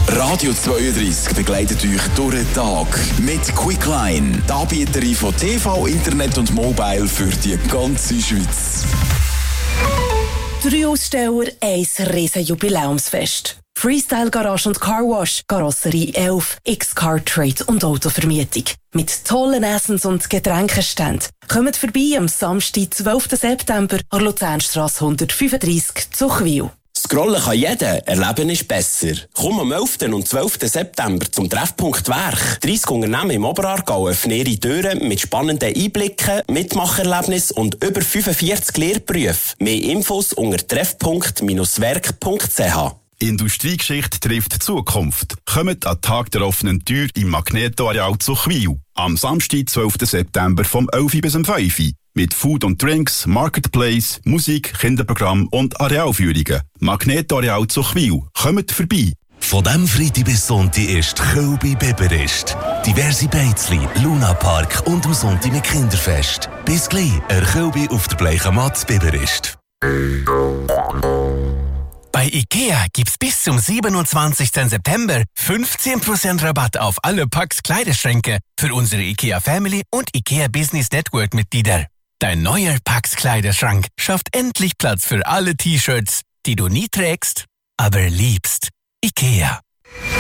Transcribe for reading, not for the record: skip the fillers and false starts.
Radio 32 begleitet euch durch den Tag mit Quickline, die Anbieterin von TV, Internet und Mobile für die ganze Schweiz. 3 Aussteller, 1 riesen Jubiläumsfest. Freestyle Garage und Carwash, Karosserie 11, X-Car Trade und Autovermietung. Mit tollen Essens- und Getränkeständen. Kommt vorbei am Samstag, 12. September, an Luzernstrasse 135 zu Chwil. Scrollen kann jeder, Erleben ist besser. Komm am 11. und 12. September zum Treffpunkt Werk. 30 Unternehmen im Oberaargau öffnen ihre Türen mit spannenden Einblicken, Mitmacherlebnis und über 45 Lehrberufe. Mehr Infos unter treff.-werk.ch. Industriegeschichte trifft Zukunft. Kommt an den Tag der offenen Tür im Magneto-Areal zu Chwil. Am Samstag, 12. September vom 11 bis 5 Uhr. Mit Food und Drinks, Marketplace, Musik, Kinderprogramm und Arealführungen. Magneto-Areal zu Chwil. Kommt vorbei. Von dem Freitag bis Sonntag ist Kölbi Biberist. Diverse Beizli, Lunapark und am Sonntag mit Kinderfest. Bis gleich, Kölbi auf der bleichen Matz Biberist. Bei IKEA gibt's bis zum 27. September 15% Rabatt auf alle Pax Kleiderschränke für unsere IKEA Family und IKEA Business Network Mitglieder. Dein neuer Pax Kleiderschrank schafft endlich Platz für alle T-Shirts, die du nie trägst, aber liebst. IKEA.